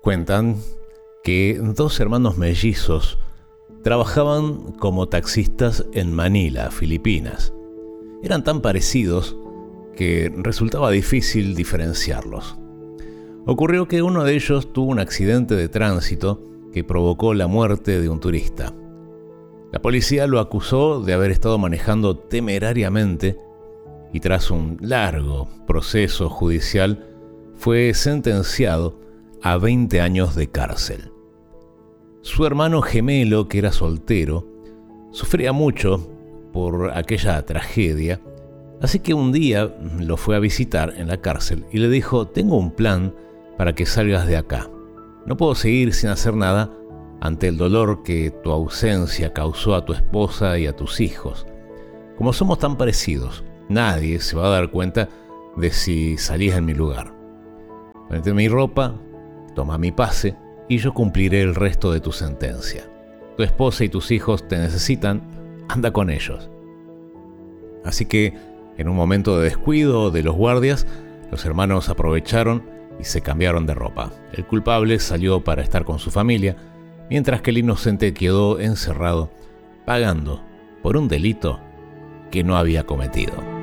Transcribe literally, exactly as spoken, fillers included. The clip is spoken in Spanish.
Cuentan que dos hermanos mellizos trabajaban como taxistas en Manila, Filipinas. Eran tan parecidos que resultaba difícil diferenciarlos. Ocurrió que uno de ellos tuvo un accidente de tránsito que provocó la muerte de un turista. La policía lo acusó de haber estado manejando temerariamente y tras un largo proceso judicial fue sentenciado a veinte años de cárcel. Su hermano gemelo, que era soltero, sufría mucho por aquella tragedia, así que un día lo fue a visitar en la cárcel y le dijo: tengo un plan para que salgas de acá. No puedo seguir sin hacer nada ante el dolor que tu ausencia causó a tu esposa y a tus hijos. Como somos tan parecidos, nadie se va a dar cuenta de si salís en mi lugar. Ponete mi ropa, toma mi pase y yo cumpliré el resto de tu sentencia. Tu esposa y tus hijos te necesitan, anda con ellos. Así que, en un momento de descuido de los guardias, los hermanos aprovecharon y se cambiaron de ropa. El culpable salió para estar con su familia, mientras que el inocente quedó encerrado, pagando por un delito que no había cometido.